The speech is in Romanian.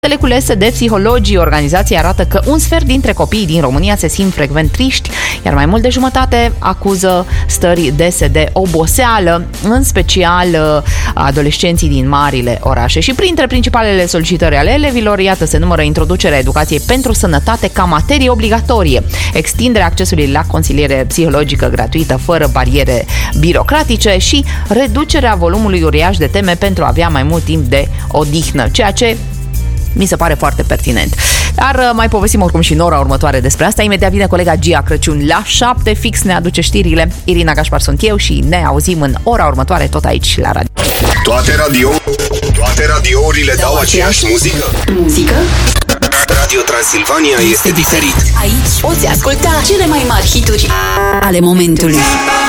Culese de psihologii organizației arată că un sfert dintre copiii din România se simt frecvent triști, iar mai mult de jumătate acuză stări dese de oboseală, în special adolescenții din marile orașe. Și printre principalele solicitări ale elevilor, iată, se numără introducerea educației pentru sănătate ca materie obligatorie, extinderea accesului la consiliere psihologică gratuită fără bariere birocratice și reducerea volumului uriaș de teme pentru a avea mai mult timp de odihnă, ceea ce mi se pare foarte pertinent. Dar mai povestim oricum și în ora următoare despre asta. Imediat vine colega Gia Crăciun la 7, fix ne aduce știrile. Irina Gașpar sunt eu și ne auzim în ora următoare tot aici la radio. Toate radiourile dau aceeași muzică? Radio Transilvania este diferit. Aici poți asculta cele mai mari hituri ale momentului.